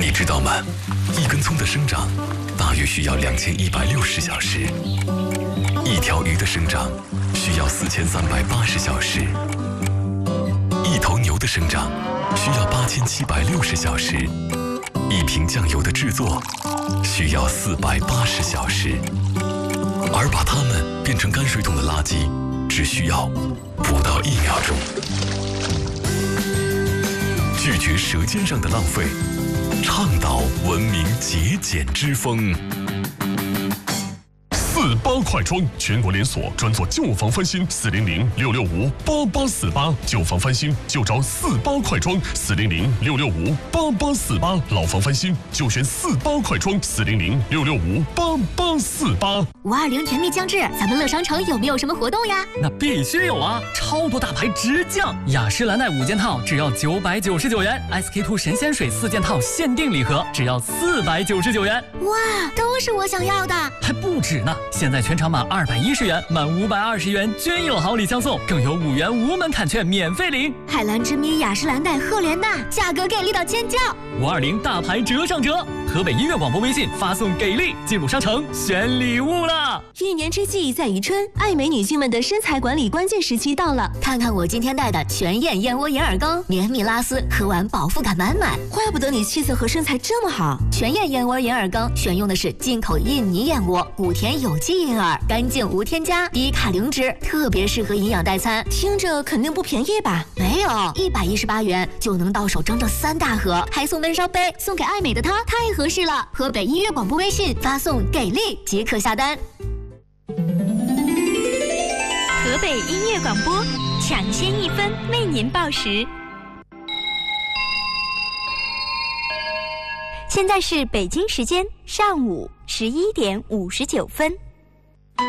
你知道吗？一根葱的生长大约需要2160小时，一条鱼的生长需要4380小时，一头牛的生长需要8760小时，一瓶酱油的制作需要480小时，而把它们变成泔水桶的垃圾只需要不到1秒钟。拒绝舌尖上的浪费，倡导文明节俭之风。 48快装全国连锁，专做旧房翻新，400-665-8848，旧房翻新就找48快装，400-665-8848，老房翻新就选48快装，400-665-8848。 520甜蜜将至，咱们乐商城有没有什么活动呀？ 那必须有啊！超多大牌直降，雅诗兰黛5件套只要999元 ，SK-2 神仙水4件套限定礼盒只要499元。 哇，都是我想要的， 还不止呢！现在全场满210元，满520元均有好礼相送，更有5元无门槛券免费领。 海蓝之谜、雅诗兰黛、赫莲娜，价格给力到尖叫 ！520大牌折上折，河北音乐广播微信发送给力，进入商城选礼物了。 一年之计在于春，爱美女性们的身材管理关键时期到了。 看看我今天带的全燕燕窝银耳羹，绵密拉丝，喝完饱腹感满满。 怪不得你气色和身材这么好。 全燕燕窝银耳羹选用的是进口印尼燕窝，谷田有机银耳，干净无添加，低卡零脂，特别适合营养代餐。 听着肯定不便宜吧？ 没有，118元就能到手整整3大盒，还送闷烧杯，送给爱美的她太合适了。河北音乐广播微信发送给力即可下单。 河北音乐广播，抢先1分为您报时。现在是北京时间上午11点59分。